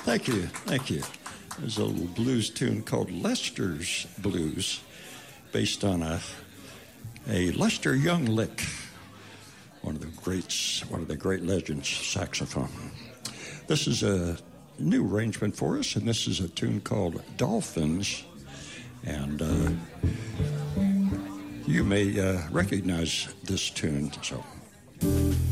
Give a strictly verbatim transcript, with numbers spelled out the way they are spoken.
Thank you, thank you. There's a little blues tune called Lester's Blues, based on a a Lester Young lick, one of the greats, one of the great legends, saxophone. This is a new arrangement for us, and this is a tune called Dolphins, and uh, you may uh, recognize this tune, so...